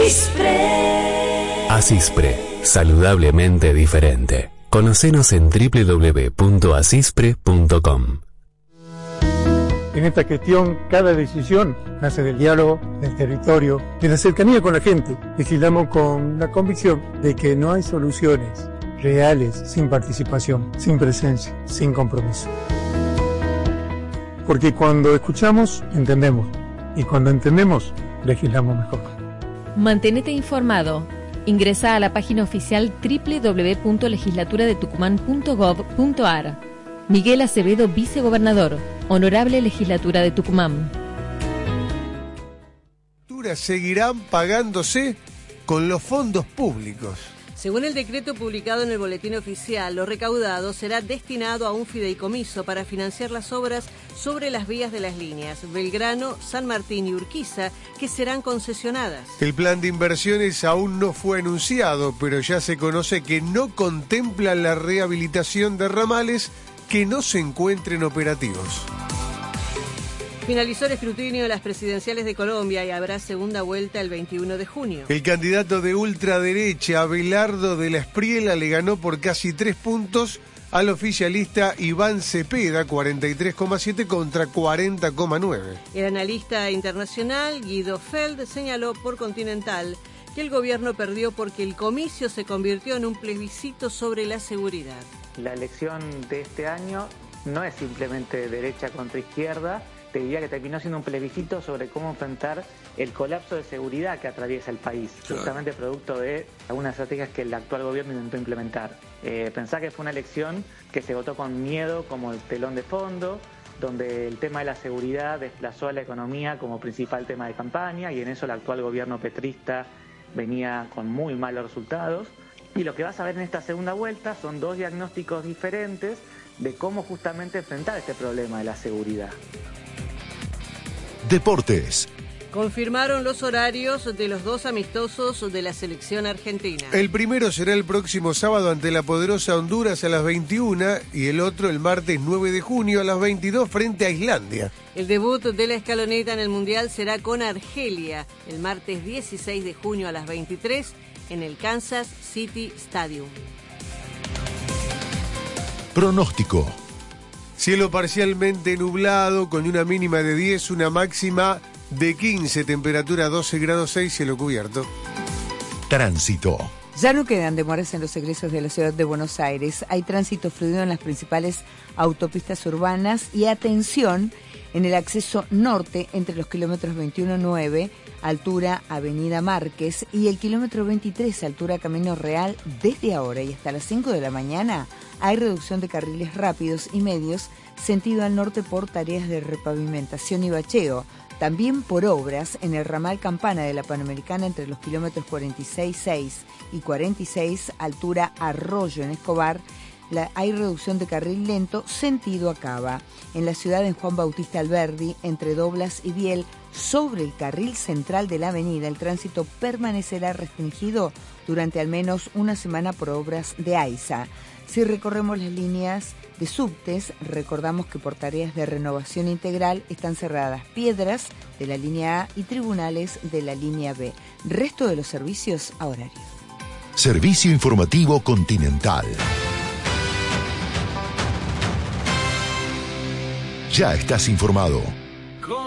Asispre. Asispre, saludablemente diferente. Conocenos en www.asispre.com. En esta gestión, cada decisión nace del diálogo, del territorio, de la cercanía con la gente. Legislamos con la convicción de que no hay soluciones reales sin participación, sin presencia, sin compromiso. Porque cuando escuchamos, entendemos. Y cuando entendemos, legislamos mejor. Mantenete informado. Ingresa a la página oficial www.legislaturadetucumán.gov.ar. Miguel Acevedo, vicegobernador. Honorable Legislatura de Tucumán. Seguirán pagándose con los fondos públicos. Según el decreto publicado en el Boletín Oficial, lo recaudado será destinado a un fideicomiso para financiar las obras sobre las vías de las líneas Belgrano, San Martín y Urquiza, que serán concesionadas. El plan de inversiones aún no fue anunciado, pero ya se conoce que no contempla la rehabilitación de ramales que no se encuentren operativos. Finalizó el escrutinio de las presidenciales de Colombia y habrá segunda vuelta el 21 de junio. El candidato de ultraderecha, Abelardo de la Espriela, le ganó por casi 3 puntos al oficialista Iván Cepeda, 43,7 contra 40,9. El analista internacional Guido Feld señaló por Continental que el gobierno perdió porque el comicio se convirtió en un plebiscito sobre la seguridad. La elección de este año no es simplemente derecha contra izquierda. Te diría que terminó siendo un plebiscito sobre cómo enfrentar el colapso de seguridad que atraviesa el país, justamente producto de algunas estrategias que el actual gobierno intentó implementar. Pensá que fue una elección que se votó con miedo como el telón de fondo, donde el tema de la seguridad desplazó a la economía como principal tema de campaña, y en eso el actual gobierno petrista venía con muy malos resultados. Y lo que vas a ver en esta segunda vuelta son dos diagnósticos diferentes de cómo justamente enfrentar este problema de la seguridad. Deportes. Confirmaron los horarios de los dos amistosos de la selección argentina. El primero será el próximo sábado ante la poderosa Honduras a las 21 y el otro el martes 9 de junio a las 22 frente a Islandia. El debut de la escaloneta en el Mundial será con Argelia el martes 16 de junio a las 23 en el Kansas City Stadium. Pronóstico. Cielo parcialmente nublado con una mínima de 10, una máxima de 15, temperatura 12 grados 6, cielo cubierto. Tránsito. Ya no quedan demoras en los egresos de la ciudad de Buenos Aires. Hay tránsito fluido en las principales autopistas urbanas y atención en el acceso norte entre los kilómetros 21-9, altura Avenida Márquez, y el kilómetro 23, altura Camino Real. Desde ahora y hasta las 5 de la mañana hay reducción de carriles rápidos y medios sentido al norte por tareas de repavimentación y bacheo. También por obras en el ramal Campana de la Panamericana entre los kilómetros 46-6 y 46, altura Arroyo en Escobar. Hay reducción de carril lento sentido a Cava. En la ciudad, en Juan Bautista Alberdi, entre Doblas y Biel, sobre el carril central de la avenida, el tránsito permanecerá restringido durante al menos una semana por obras de AISA. Si recorremos las líneas de subtes, recordamos que por tareas de renovación integral están cerradas Piedras de la línea A y Tribunales de la línea B. Resto de los servicios a horario. Servicio Informativo Continental. Ya estás informado.